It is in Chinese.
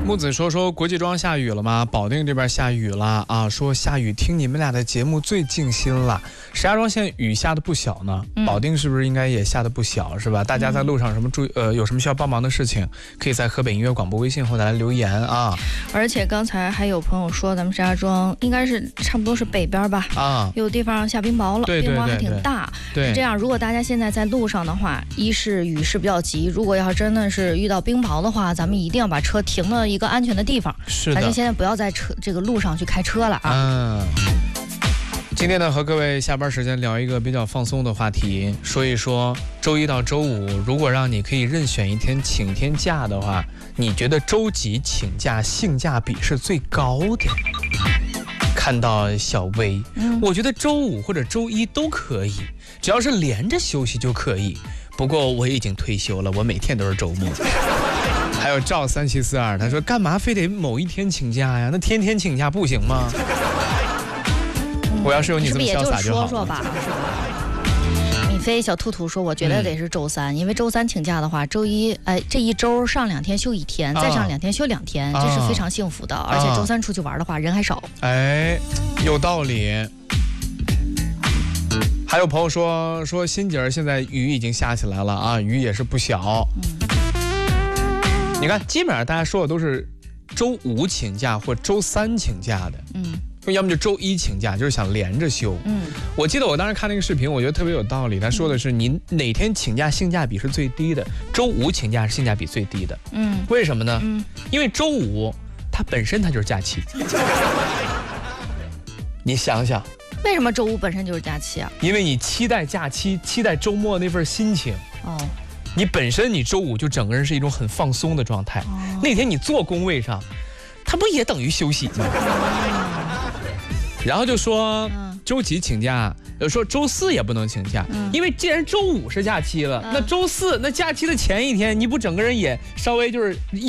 木子说国际庄下雨了吗？保定这边下雨了啊，说下雨听你们俩的节目最静心了。石家庄现在雨下的不小呢，保定是不是应该也下的不小是吧？大家在路上什么有什么需要帮忙的事情，可以在河北音乐广播微信后台来留言啊。 而且刚才还有朋友说咱们石家庄应该是差不多是北边吧，有地方下冰雹了， 对， 冰雹还挺大。 对， 这样如果大家现在在路上的话，一是雨势比较急，如果要真的是遇到冰雹的话，咱们一定要把车停到一个安全的地方。 是的， 咱就现在不要在这个路上去开车了啊。 今天呢，和各位下班时间聊一个比较放松的话题，说一说周一到周五，如果让你可以任选一天请天假的话，你觉得周几请假性价比是最高的？看到小薇，我觉得周五或者周一都可以，只要是连着休息就可以。不过我已经退休了，我每天都是周末。还有赵3742，他说干嘛非得某一天请假呀？那天天请假不行吗？我要是有你这么潇洒就好了。 说吧，是吧？米飞小兔兔说，我觉得得是周三，因为周三请假的话，周一这一周上2天休1天，再上2天休2天，这是非常幸福的。而且周三出去玩的话，人还少。 有道理。还有朋友说新节现在雨已经下起来了啊，雨也是不小。你看，基本上大家说的都是周五请假或周三请假的，要么就周一请假，就是想连着休。我记得我当时看那个视频，我觉得特别有道理。他说的是，你哪天请假性价比是最低的？周五请假是性价比最低的。为什么呢？因为周五它本身它就是假期。你想想， 为什么周五本身就是假期啊？ 因为你期待假期，期待周末那份心情。你本身你周五就整个人是一种很放松的状态，那天你坐工位上，它不也等于休息吗？然后就说周几请假，说周四也不能请假，因为既然周五是假期了，那周四那假期的前一天，你不整个人也稍微就是